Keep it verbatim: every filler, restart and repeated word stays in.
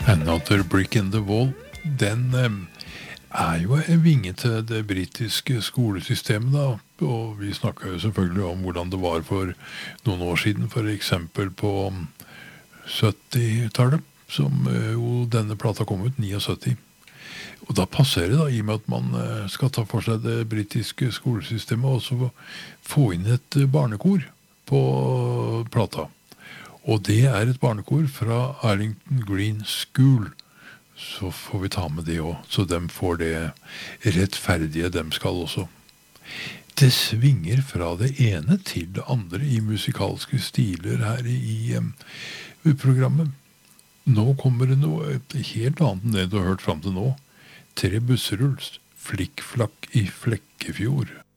Another Brick in the Wall, den eh, er jo en vinge til det britiske skolesystemet da, og vi snakket jo selvfølgelig om hvordan det var for noen år siden, for eksempel på sytti-tallet, som eh, jo denne plata kom ut, syttiåtte. Og da passer det da, i og med at man eh, skal ta for seg det britiske skolesystemet, og så få inn et eh, barnekor på plata. Og det er et barnekor fra Arlington Green School. Så får vi ta med det også, så de får det rettferdige de skal også. Det svinger fra det ene til det andre i musikalske stiler her i um, programmet. Nå kommer det noe helt annet enn det du har hørt frem til nå. Tre busserulls, flikkflakk i Flekkefjord.